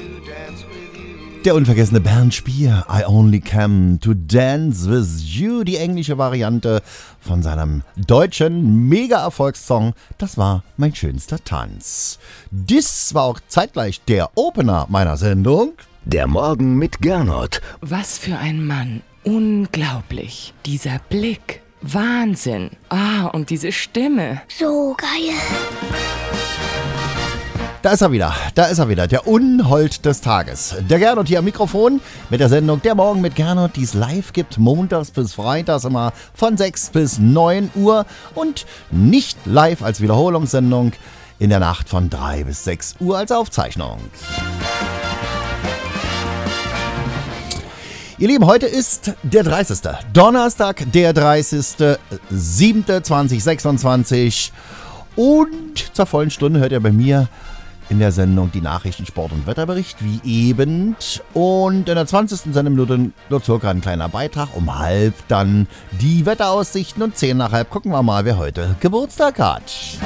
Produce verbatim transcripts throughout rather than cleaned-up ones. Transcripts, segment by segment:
Der unvergessene Bernd Spier, I Only Came to Dance with You, die englische Variante von seinem deutschen Mega-Erfolgssong, das war Mein schönster Tanz. Dies war auch zeitgleich der Opener meiner Sendung. Der Morgen mit Gernot. Was für ein Mann, unglaublich, dieser Blick, Wahnsinn, ah, und diese Stimme. So geil. Da ist er wieder, da ist er wieder, der Unhold des Tages. Der Gernot hier am Mikrofon mit der Sendung Der Morgen mit Gernot, die es live gibt, montags bis freitags immer von sechs bis neun Uhr und nicht live als Wiederholungssendung in der Nacht von drei bis sechs Uhr als Aufzeichnung. Ihr Lieben, heute ist der dreißigste Donnerstag, der dreißigster siebter zweitausendsechsundzwanzig und zur vollen Stunde hört ihr bei mir in der Sendung die Nachrichten, Sport und Wetterbericht, wie eben. Und in der zwanzigsten Sendeminute nur circa ein kleiner Beitrag. Um halb dann die Wetteraussichten und zehn nach halb gucken wir mal, wer heute Geburtstag hat.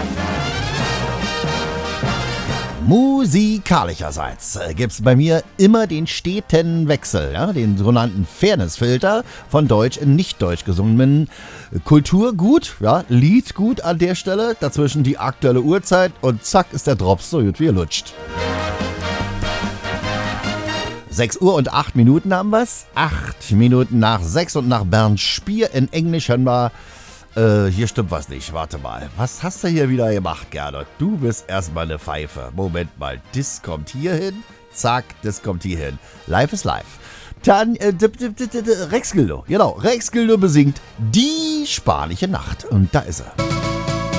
Musikalischerseits gibt es bei mir immer den steten Wechsel, ja, den sogenannten Fairness-Filter von Deutsch in Nicht-Deutsch gesungenen Kulturgut, ja, Liedgut an der Stelle, dazwischen die aktuelle Uhrzeit und zack ist der Drops so gut wie er lutscht. sechs Uhr und acht Minuten haben wir's, acht Minuten nach sechs und nach Bernd Spier in Englisch hören wir. Äh, hier stimmt was nicht. Warte mal. Was hast du hier wieder gemacht, Gernot? Du bist erstmal eine Pfeife. Moment mal. Das kommt hier hin. Zack, das kommt hier hin. Live ist live. Dann äh, Rex Gildo. Genau. Rex Gildo besingt Die spanische Nacht. Und da ist er.